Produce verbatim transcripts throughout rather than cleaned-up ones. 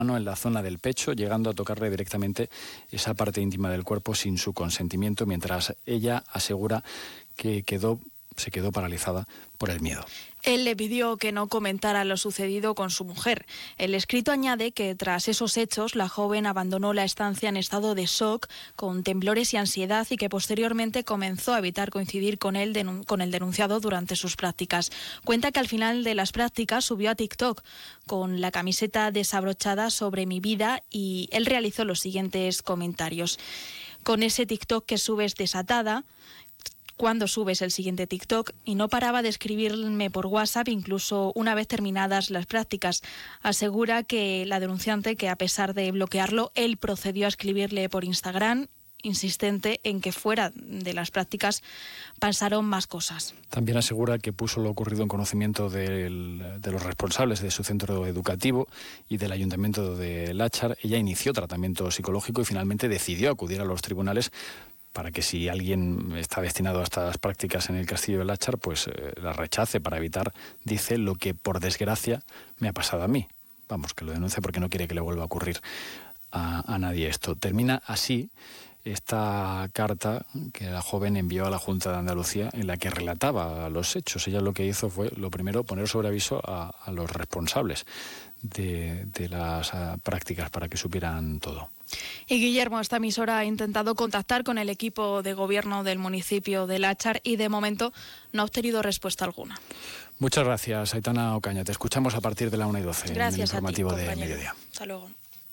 mano en la zona del pecho, llegando a tocarle directamente esa parte íntima del cuerpo sin su consentimiento, mientras ella asegura que quedó, se quedó paralizada por el miedo. Él le pidió que no comentara lo sucedido con su mujer. El escrito añade que tras esos hechos la joven abandonó la estancia en estado de shock, con temblores y ansiedad, y que posteriormente comenzó a evitar coincidir con él, con el denunciado durante sus prácticas. Cuenta que al final de las prácticas subió a TikTok con la camiseta desabrochada sobre mi vida y él realizó los siguientes comentarios. Con ese TikTok que subes desatada, cuando subes el siguiente TikTok, y no paraba de escribirme por WhatsApp incluso una vez terminadas las prácticas. Asegura que la denunciante que a pesar de bloquearlo, él procedió a escribirle por Instagram, insistente en que fuera de las prácticas pasaron más cosas. También asegura que puso lo ocurrido en conocimiento del, de los responsables de su centro educativo y del ayuntamiento de Láchar. Ella inició tratamiento psicológico y finalmente decidió acudir a los tribunales para que si alguien está destinado a estas prácticas en el castillo de Láchar, pues eh, la rechace para evitar, dice, lo que por desgracia me ha pasado a mí. Vamos, que lo denuncia porque no quiere que le vuelva a ocurrir a, a nadie esto. Termina así esta carta que la joven envió a la Junta de Andalucía en la que relataba los hechos. Ella lo que hizo fue, lo primero, poner sobre aviso a, a los responsables de, de las a, prácticas para que supieran todo. Y Guillermo, esta emisora ha intentado contactar con el equipo de gobierno del municipio de Láchar y de momento no ha obtenido respuesta alguna. Muchas gracias, Aitana Ocaña. Te escuchamos a partir de la una y doce gracias en el informativo a ti, de compañero. Mediodía. Hasta luego.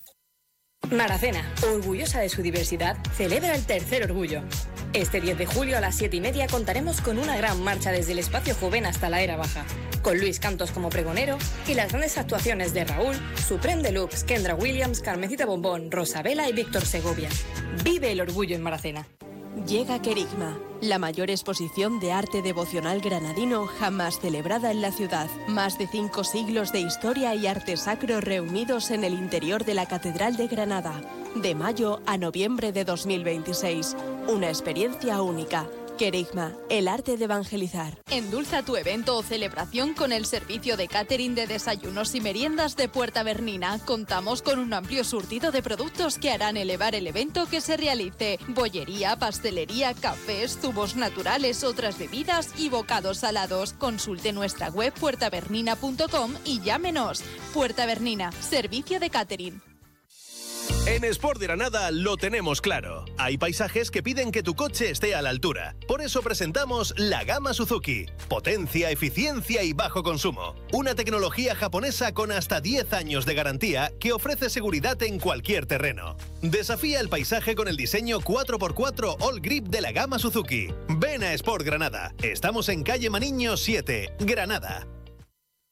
Maracena, orgullosa de su diversidad, celebra el tercer orgullo. Este diez de julio a las siete y media contaremos con una gran marcha desde el espacio joven hasta la era baja, con Luis Cantos como pregonero y las grandes actuaciones de Raúl, Supreme Deluxe, Kendra Williams, Carmencita Bombón, Rosabela y Víctor Segovia. Vive el orgullo en Maracena. Llega Querigma, la mayor exposición de arte devocional granadino jamás celebrada en la ciudad. Más de cinco siglos de historia y arte sacro reunidos en el interior de la Catedral de Granada. De mayo a noviembre de dos mil veintiséis. Una experiencia única. Querigma, el arte de evangelizar. Endulza tu evento o celebración con el servicio de catering de desayunos y meriendas de Puerta Bernina. Contamos con un amplio surtido de productos que harán elevar el evento que se realice. Bollería, pastelería, cafés, zumos naturales, otras bebidas y bocados salados. Consulte nuestra web puerta bernina punto com y llámenos. Puerta Bernina, servicio de catering. En Sport de Granada lo tenemos claro. Hay paisajes que piden que tu coche esté a la altura. Por eso presentamos la gama Suzuki. Potencia, eficiencia y bajo consumo. Una tecnología japonesa con hasta diez años de garantía que ofrece seguridad en cualquier terreno. Desafía el paisaje con el diseño cuatro por cuatro All Grip de la gama Suzuki. Ven a Sport Granada. Estamos en calle Maniño siete, Granada.